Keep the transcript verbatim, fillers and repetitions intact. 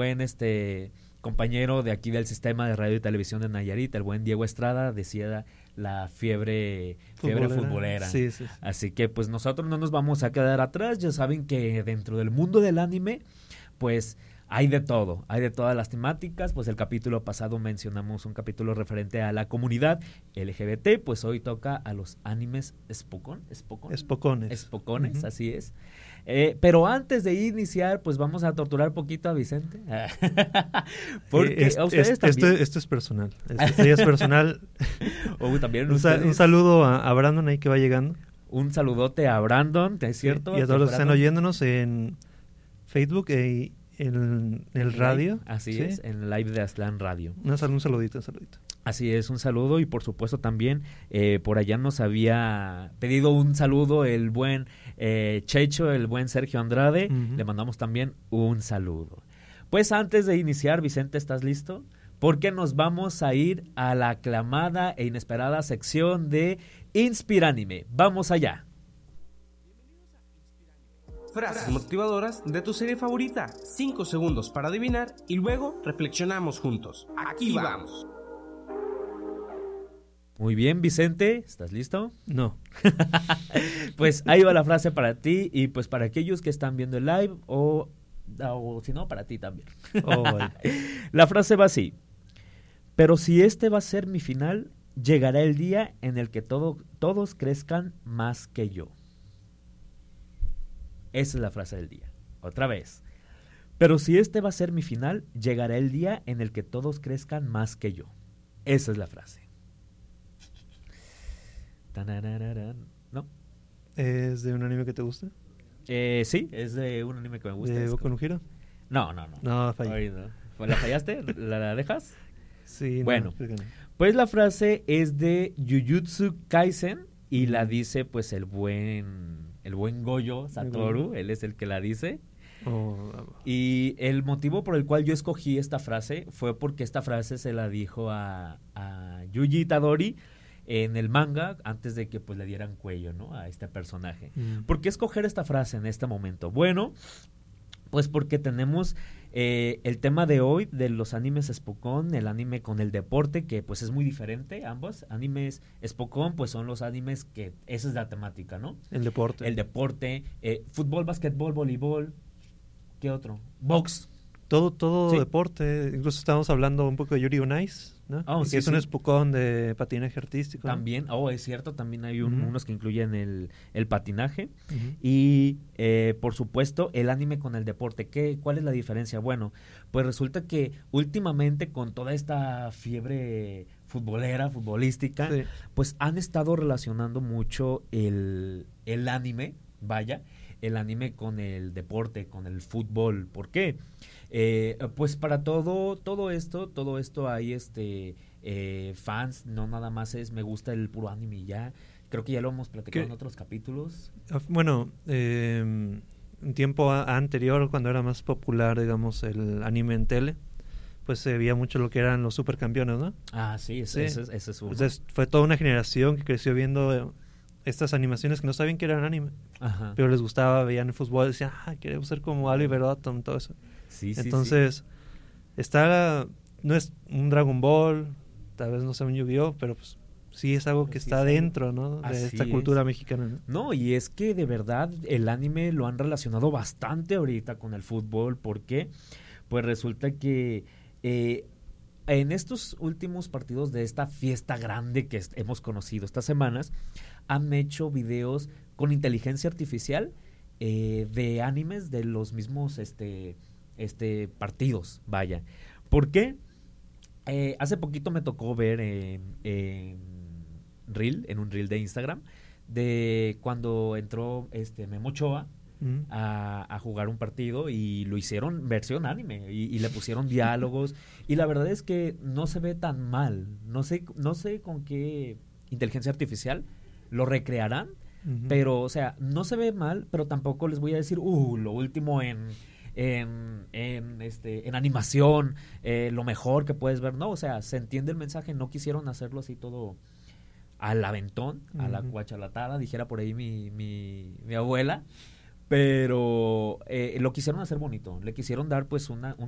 buen este compañero de aquí del sistema de radio y televisión de Nayarit, el buen Diego Estrada, decía la fiebre fiebre futbolera, futbolera. Sí, sí, sí. Así que pues nosotros no nos vamos a quedar atrás. Ya saben que dentro del mundo del anime pues hay de todo, hay de todas las temáticas. Pues el capítulo pasado mencionamos un capítulo referente a la comunidad L G B T, pues hoy toca a los animes Spokon, Spokon, Espocones. Espocones, Uh-huh. Así es. Eh, pero antes de iniciar, pues vamos a torturar poquito a Vicente. Porque es, a ustedes es, también. Esto, esto es personal. Esto ya es personal. Oh, también un, sa- un saludo a, a Brandon ahí que va llegando. Un saludote a Brandon, ¿es cierto? Sí, y a todos los que están oyéndonos en Facebook y en el radio. Así ¿sí? es, en el live de Aztlán Radio. Un, sal- un saludito, un saludito. Así es, un saludo y por supuesto también eh, por allá nos había pedido un saludo el buen eh, Checho, el buen Sergio Andrade. Uh-huh. Le mandamos también un saludo. Pues antes de iniciar, Vicente, ¿estás listo? Porque nos vamos a ir a la aclamada e inesperada sección de Inspiranime. ¡Vamos allá! Frases motivadoras de tu serie favorita. Cinco segundos para adivinar y luego reflexionamos juntos. Aquí vamos. Muy bien, Vicente, ¿estás listo? No. Pues ahí va la frase para ti y pues para aquellos que están viendo el live o, o si no, para ti también. Oh, bueno. La frase va así. Pero si este va a ser mi final, llegará el día en el que todo, todos crezcan más que yo. Esa es la frase del día. Otra vez. Pero si este va a ser mi final, llegará el día en el que todos crezcan más que yo. Esa es la frase. ¿No? ¿Es de un anime que te gusta? Eh, sí, es de un anime que me gusta. ¿De Boku no Hero? No, no, no. No, fallé. Ay, no. ¿La fallaste? ¿La, la dejas? Sí. Bueno, no, no. Pues la frase es de Jujutsu Kaisen y la dice pues el buen el buen Goyo Satoru, él es el que la dice. Oh. Y el motivo por el cual yo escogí esta frase fue porque esta frase se la dijo a, a Yuji Itadori en el manga antes de que pues le dieran cuello, ¿no? A este personaje. Mm. ¿Por qué escoger esta frase en este momento? Bueno, pues porque tenemos eh, el tema de hoy de los animes Spokon, el anime con el deporte, que pues es muy diferente, ambos. Animes Spokon pues son los animes que esa es la temática, ¿no? El deporte. El deporte, eh, fútbol, básquetbol, voleibol, ¿qué otro? Box. Todo, todo Sí. deporte. Incluso estábamos hablando un poco de Yuri on Ice, ¿no? Oh, que sí, es un sí. espocón de patinaje artístico. ¿no? También, oh, es cierto, también hay un, Uh-huh. unos que incluyen el, el patinaje. Uh-huh. Y, eh, por supuesto, el anime con el deporte. ¿Qué, ¿Cuál es la diferencia? Bueno, pues resulta que últimamente con toda esta fiebre futbolera, futbolística, Sí. pues han estado relacionando mucho el, el anime, vaya, el anime con el deporte, con el fútbol. ¿Por qué? Eh, pues para todo, todo esto, todo esto hay este eh, fans, no nada más es me gusta el puro anime y ya. Creo que ya lo hemos platicado ¿Qué? en otros capítulos. Bueno, eh, un tiempo a- anterior, cuando era más popular, digamos, el anime en tele, pues se veía mucho lo que eran los supercampeones, ¿no? Ah, sí, ese, Sí. ese, ese es uno. Entonces fue toda una generación que creció viendo eh, estas animaciones que no sabían que eran anime, Ajá. pero les gustaba, veían el fútbol, decían, ah, queremos ser como Oliver Atom, todo eso. Sí, sí, Entonces, sí. está, no es un Dragon Ball, tal vez no sea un Yu-Gi-Oh, pero pues sí es algo Pero que sí está es algo- dentro, ¿no? De Así esta es. cultura mexicana, ¿no? No, y es que de verdad el anime lo han relacionado bastante ahorita con el fútbol. ¿Por qué? Pues resulta que eh, en estos últimos partidos de esta fiesta grande que est- hemos conocido estas semanas, han hecho videos con inteligencia artificial eh, de animes de los mismos este, este partidos, vaya. ¿Por qué? Eh, hace poquito me tocó ver en, en Reel, en un Reel de Instagram, de cuando entró este Memo Ochoa Mm. a, a jugar un partido y lo hicieron versión anime y, y le pusieron diálogos y la verdad es que no se ve tan mal. No sé, no sé con qué inteligencia artificial lo recrearán, Ujú. pero o sea, no se ve mal, pero tampoco les voy a decir, uh, lo último en en, en este en animación, eh, lo mejor que puedes ver. No, o sea, se entiende el mensaje, no quisieron hacerlo así todo al aventón, a la Ujú. cuachalatada, dijera por ahí mi, mi, mi abuela, pero eh, lo quisieron hacer bonito, le quisieron dar pues una,